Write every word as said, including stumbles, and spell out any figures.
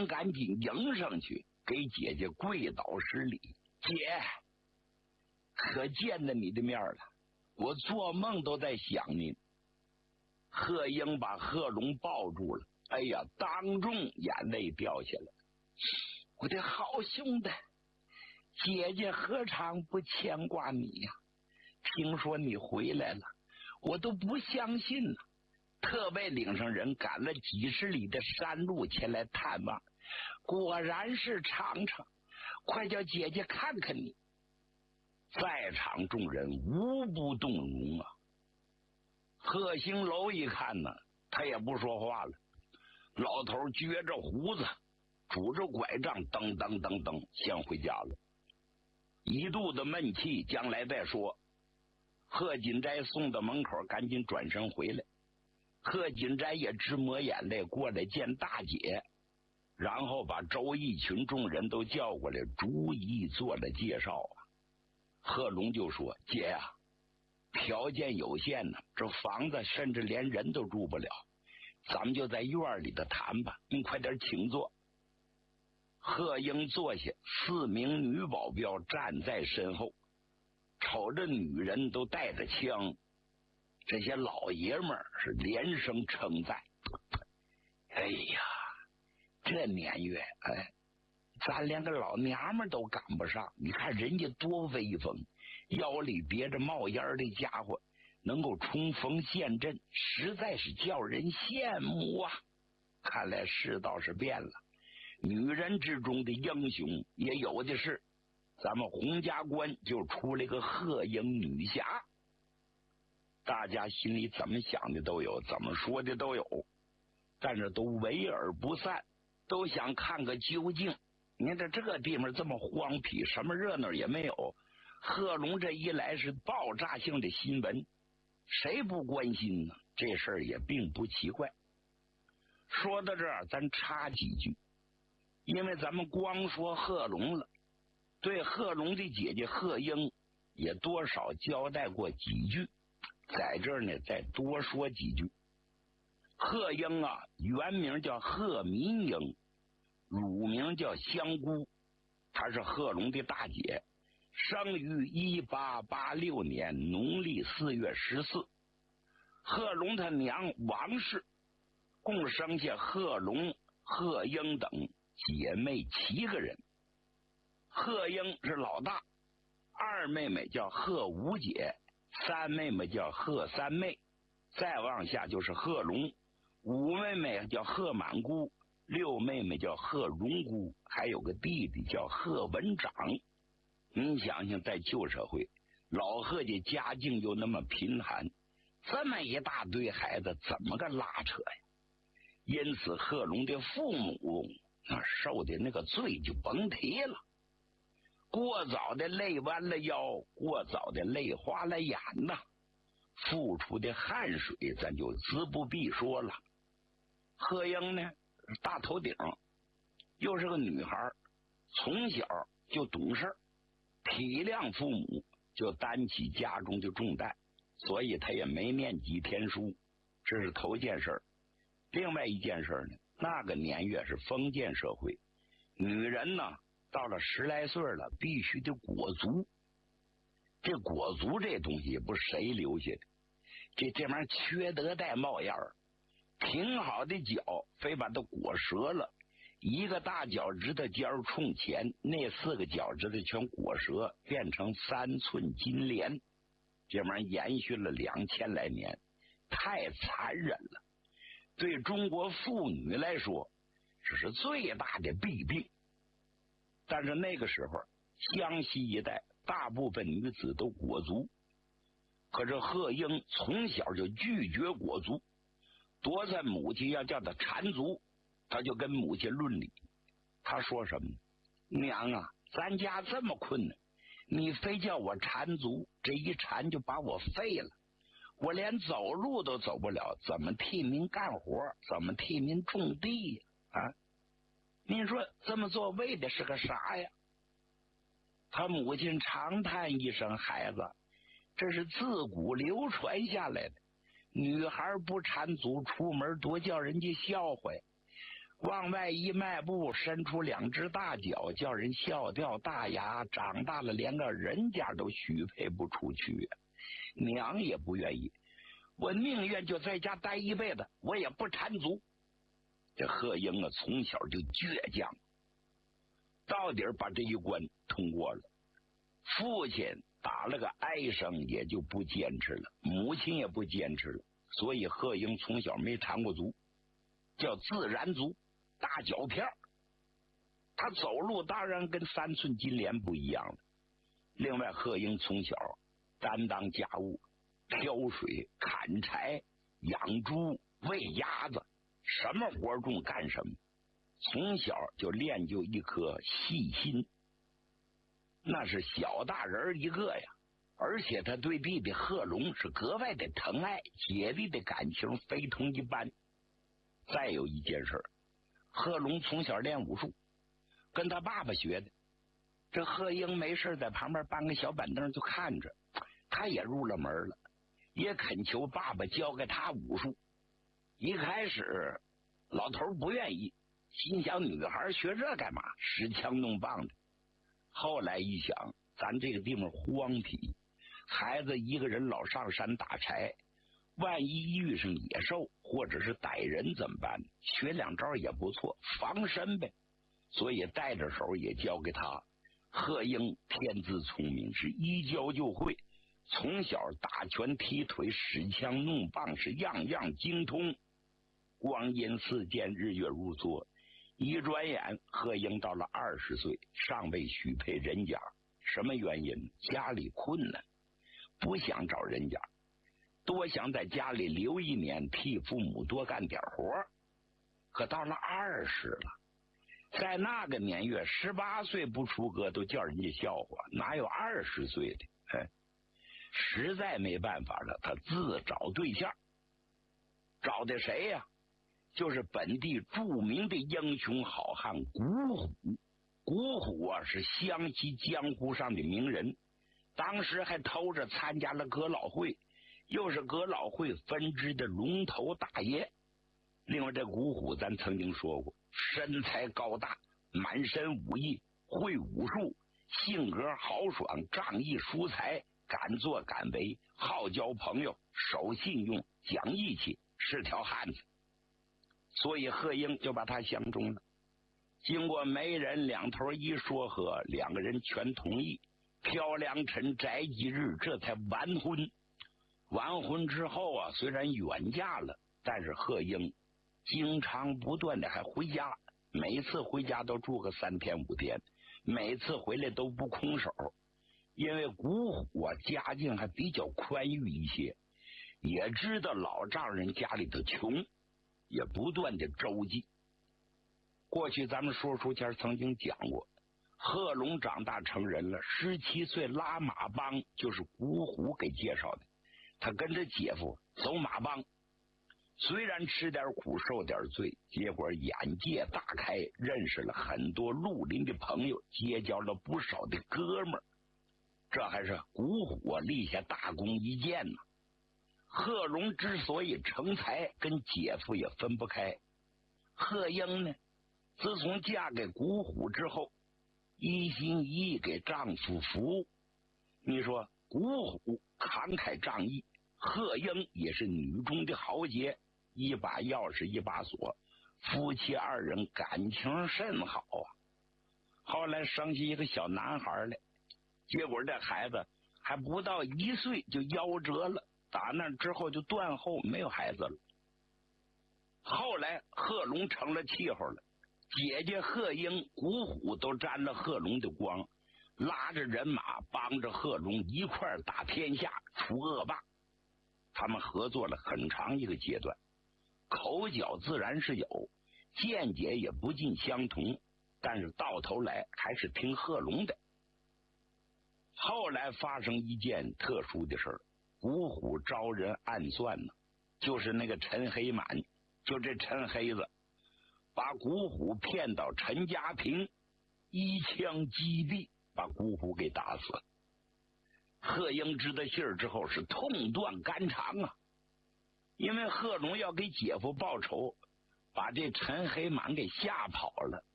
娘赶紧迎上去，给姐姐跪倒施礼。姐，可见了你的面了，我做梦都在想您。贺英把贺龙抱住了，哎呀，当众眼泪掉下来。我的好兄弟，姐姐何尝不牵挂你呀、啊？听说你回来了，我都不相信了，特别领上人赶了几十里的山路前来探望，果然是长城，快叫姐姐看看你。在场众人无不动容啊。贺兴楼一看呢，他也不说话了，老头撅着胡子，拄着拐杖，噔噔噔噔先回家了。一肚子闷气，将来再说。贺锦斋送到门口，赶紧转身回来。贺锦斋也直抹眼泪过来见大姐，然后把周一群众人都叫过来，逐一做了介绍啊。贺龙就说：“姐呀、啊，条件有限呢，这房子甚至连人都住不了，咱们就在院里头谈吧，您快点请坐。”贺英坐下，四名女保镖站在身后，瞅着女人都带着枪，这些老爷们儿是连声称赞：“哎呀，这年月，哎，咱连个老娘们都赶不上，你看人家多威风，腰里别着冒烟的家伙能够冲锋陷阵，实在是叫人羡慕啊！看来世道是变了，女人之中的英雄也有的是，咱们洪家关就出了个贺英女侠。”大家心里怎么想的都有，怎么说的都有，但是都围而不散，都想看个究竟。你看这个地方这么荒僻，什么热闹也没有，贺龙这一来是爆炸性的新闻，谁不关心呢？这事儿也并不奇怪。说到这儿，咱插几句，因为咱们光说贺龙了，对贺龙的姐姐贺英也多少交代过几句，在这儿呢再多说几句。贺英啊，原名叫贺民英，乳名叫香姑，她是贺龙的大姐，生于一八八六年农历四月十四。贺龙他娘王氏共生下贺龙、贺英等姐妹七个人。贺英是老大，二妹妹叫贺五姐，三妹妹叫贺三妹，再往下就是贺龙，五妹妹叫贺满姑，六妹妹叫贺荣姑，还有个弟弟叫贺文长。您想想，在旧社会，老贺家家境又那么贫寒，这么一大堆孩子怎么个拉扯呀？因此贺龙的父母那受的那个罪就甭提了，过早的累弯了腰，过早的累花了眼呐，付出的汗水咱就自不必说了。贺英呢，大头顶，又是个女孩，从小就懂事，体谅父母，就担起家中的重担，所以她也没念几天书，这是头件事。另外一件事呢，那个年月是封建社会，女人呢到了十来岁了，必须得裹足。这裹足这东西也不是谁留下的，这这玩意儿缺德带冒烟儿，挺好的脚非把它裹折了，一个大脚趾头尖冲前，那四个脚趾头全裹折，变成三寸金莲。这玩意儿延续了两千来年，太残忍了。对中国妇女来说，这是最大的弊病。但是那个时候，湘西一带大部分女子都裹足，可是贺英从小就拒绝裹足，多在母亲要叫他缠足，他就跟母亲论理。他说什么呢？娘啊，咱家这么困难，你非叫我缠足，这一缠就把我废了，我连走路都走不了，怎么替您干活，怎么替您种地呀？啊，您说这么做为的是个啥呀？他母亲长叹一声：“孩子，这是自古流传下来的，女孩不缠足出门多叫人家笑话呀。 往外一迈步，伸出两只大脚，叫人笑掉大牙。长大了，连个人家都许配不出去，娘也不愿意。我宁愿就在家待一辈子，我也不缠足。这贺英啊，从小就倔强，到底把这一关通过了。父亲打了个哀声，也就不坚持了，母亲也不坚持了，所以贺英从小没缠过足，叫自然足，大脚片。他走路当然跟三寸金莲不一样了。另外，贺英从小担当家务，挑水、砍柴、养猪、喂鸭子，什么活重干什么，从小就练就一颗细心，那是小大人一个呀。而且他对弟弟贺龙是格外的疼爱，姐弟的感情非同一般。再有一件事，贺龙从小练武术，跟他爸爸学的。这贺英没事在旁边搬个小板凳就看着，他也入了门了，也恳求爸爸教给他武术。一开始老头不愿意，心想女孩学这干嘛，使枪弄棒的。后来一想，咱这个地方荒僻，孩子一个人老上山打柴，万一遇上野兽或者是歹人怎么办？学两招也不错，防身呗。所以带着手也教给他。贺英天资聪明，是一教就会，从小打拳踢腿使枪弄棒是样样精通。光阴似箭，日月如梭，一转眼贺英到了二十岁，尚未许配人家。什么原因？家里困难，不想找人家，多想在家里留一年，替父母多干点活。可到了二十了，在那个年月，十八岁不出阁都叫人家笑话，哪有二十岁的？哎，实在没办法了，他自找对象。找的谁呀？就是本地著名的英雄好汉古虎。古虎啊，是湘西江湖上的名人，当时还偷着参加了哥老会，又是哥老会分支的龙头大爷。另外，这古虎咱曾经说过，身材高大，满身武艺，会武术，性格豪爽，仗义疏财，敢作敢为，好交朋友，守信用，讲义气，是条汉子。所以贺英就把他相中了。经过媒人两头一说和，两个人全同意。漂良辰宅吉日，这才完婚。完婚之后啊，虽然远嫁了，但是贺英经常不断的还回家，每次回家都住个三天五天，每次回来都不空手。因为古虎啊家境还比较宽裕一些，也知道老丈人家里头穷，也不断的周济。过去咱们说书前曾经讲过，贺龙长大成人了，十七岁拉马帮就是古虎给介绍的。他跟着姐夫走马帮，虽然吃点苦受点罪，结果眼界大开，认识了很多绿林的朋友，结交了不少的哥们儿。这还是古虎啊立下大功一件呢。贺龙之所以成才，跟姐夫也分不开。贺英呢，自从嫁给古虎之后，一心一意给丈夫服务。你说古虎慷慨仗义，贺英也是女中的豪杰，一把钥匙一把锁，夫妻二人感情甚好啊。后来生下一个小男孩来，结果这孩子还不到一岁就夭折了，打那之后就断后，没有孩子了。后来贺龙成了气候了，姐姐贺英、古虎都沾了贺龙的光，拉着人马帮着贺龙一块儿打天下，除恶霸。他们合作了很长一个阶段，口角自然是有，见解也不尽相同，但是到头来还是听贺龙的。后来发生一件特殊的事儿，古虎招人暗算呢，就是那个陈黑满，就这陈黑子把古虎骗到陈家坪，一枪击毙，把古虎给打死了。贺英知道信儿之后是痛断肝肠啊，因为贺龙要给姐夫报仇， 把这陈黑满给吓跑了。